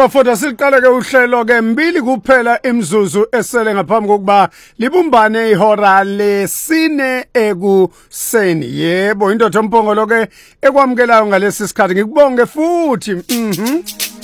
bafunda siliqale ke uhlelo ke mbili kuphela imizuzu esele ngaphambi kokuba libumbane ihora lesine ekuseni. Yebo indoda ompongolo ke ekwamukelayo ngalesi sikhathi ngikubonge futhi